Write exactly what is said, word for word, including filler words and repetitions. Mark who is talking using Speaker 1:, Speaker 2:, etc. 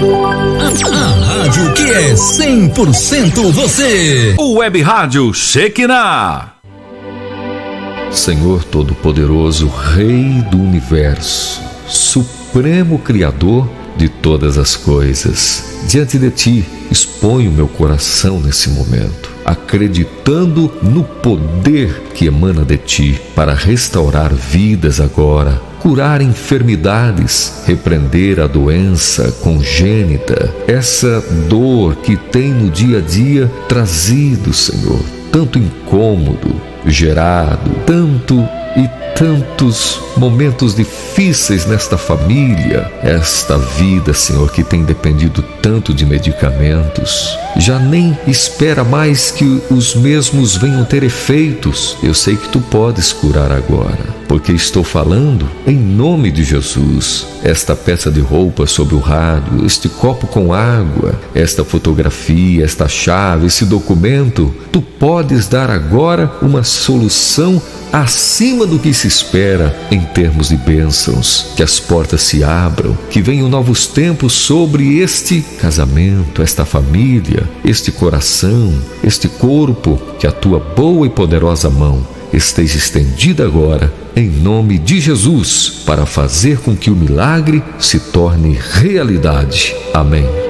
Speaker 1: A rádio que é cem por cento você.
Speaker 2: O Web Rádio Shekinah.
Speaker 3: Senhor Todo-Poderoso, Rei do Universo, Supremo Criador de todas as coisas, diante de Ti exponho meu coração nesse momento, acreditando no poder que emana de Ti para restaurar vidas agora, curar enfermidades, repreender a doença congênita, essa dor que tem no dia a dia trazido, Senhor, tanto incômodo, gerado, tanto e tantos momentos difíceis nesta família, esta vida, Senhor, que tem dependido tanto de medicamentos, já nem espera mais que os mesmos venham ter efeitos. Eu sei que Tu podes curar agora, porque estou falando em nome de Jesus. Esta peça de roupa sobre o rádio, este copo com água, esta fotografia, esta chave, esse documento, Tu podes dar agora uma solução acima do que se espera em termos de bênçãos, que as portas se abram, que venham novos tempos sobre este casamento, esta família, este coração, este corpo, que a Tua boa e poderosa mão esteja estendida agora, em nome de Jesus, para fazer com que o milagre se torne realidade. Amém.